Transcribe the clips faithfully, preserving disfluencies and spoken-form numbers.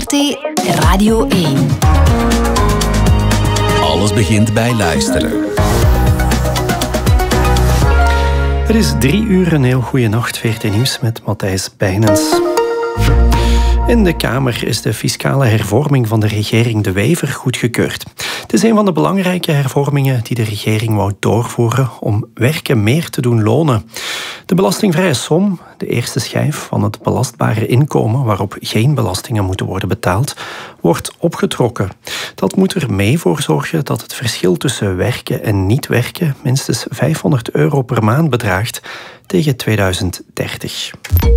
V R T Radio één. Alles begint bij luisteren. Het is drie uur, een heel goede nacht. V R T Nieuws met Matthijs Bijnens. In de Kamer is de fiscale hervorming van de regering De Wever goedgekeurd. Het is een van de belangrijke hervormingen die de regering wou doorvoeren om werken meer te doen lonen. De belastingvrije som, de eerste schijf van het belastbare inkomen waarop geen belastingen moeten worden betaald, wordt opgetrokken. Dat moet er mee voor zorgen dat het verschil tussen werken en niet werken minstens vijfhonderd euro per maand bedraagt tegen tweeduizend dertig.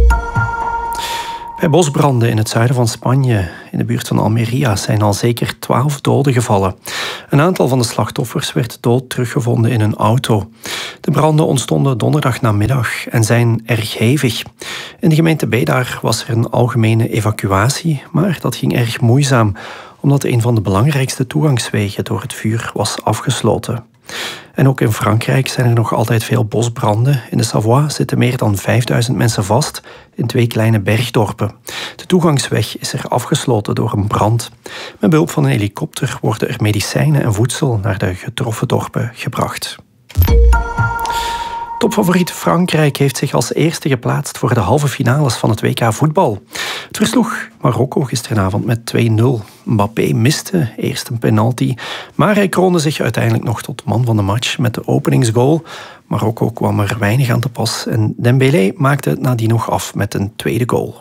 Bij bosbranden in het zuiden van Spanje, in de buurt van Almería, zijn al zeker twaalf doden gevallen. Een aantal van de slachtoffers werd dood teruggevonden in een auto. De branden ontstonden donderdag namiddag en zijn erg hevig. In de gemeente Bédar was er een algemene evacuatie, maar dat ging erg moeizaam, omdat een van de belangrijkste toegangswegen door het vuur was afgesloten. En ook in Frankrijk zijn er nog altijd veel bosbranden. In de Savoie zitten meer dan vijfduizend mensen vast in twee kleine bergdorpen. De toegangsweg is er afgesloten door een brand. Met behulp van een helikopter worden er medicijnen en voedsel naar de getroffen dorpen gebracht. Topfavoriet Frankrijk heeft zich als eerste geplaatst voor de halve finales van het W K voetbal. Het versloeg Marokko gisteravond met twee nul. Mbappé miste eerst een penalty, maar hij kroonde zich uiteindelijk nog tot man van de match met de openingsgoal. Marokko kwam er weinig aan te pas en Dembélé maakte het nadien nog af met een tweede goal.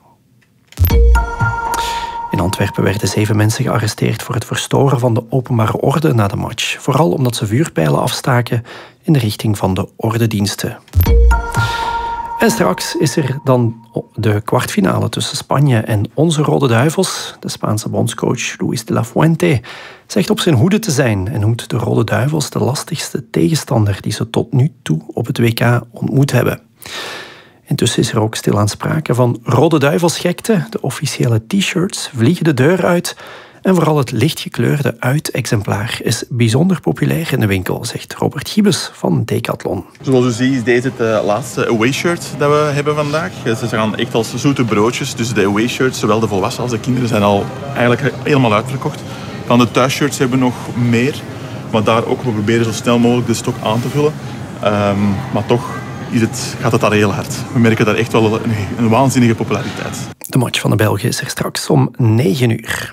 In Antwerpen werden zeven mensen gearresteerd voor het verstoren van de openbare orde na de match. Vooral omdat ze vuurpijlen afstaken in de richting van de ordediensten. En straks is er dan de kwartfinale tussen Spanje en onze Rode Duivels. De Spaanse bondscoach Luis de la Fuente zegt op zijn hoede te zijn en noemt de Rode Duivels de lastigste tegenstander die ze tot nu toe op het W K ontmoet hebben. Intussen is er ook stilaan sprake van Rode Duivelsgekte. De officiële t-shirts vliegen de deur uit. En vooral het lichtgekleurde uit-exemplaar is bijzonder populair in de winkel, zegt Robert Giebes van Decathlon. Zoals u ziet is deze het laatste away shirt dat we hebben vandaag. Ze gaan echt als zoete broodjes. Dus de away shirts, zowel de volwassenen als de kinderen, zijn al eigenlijk helemaal uitverkocht. Van de thuisshirts hebben we nog meer. Maar daar ook, we proberen zo snel mogelijk de stok aan te vullen. Um, maar toch is het, gaat het daar heel hard. We merken daar echt wel een, een waanzinnige populariteit. De match van de Belgen is er straks om negen uur.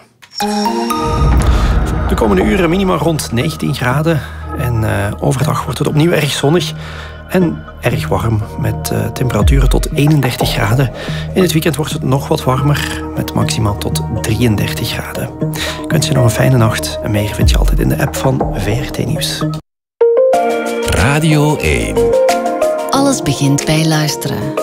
De komende uren minima rond negentien graden. En uh, overdag wordt het opnieuw erg zonnig en erg warm met uh, temperaturen tot eenendertig graden. In het weekend wordt het nog wat warmer met maximaal tot drieëndertig graden. Ik wens je nog een fijne nacht en meer vind je altijd in de app van V R T Nieuws. Radio één. Alles begint bij luisteren.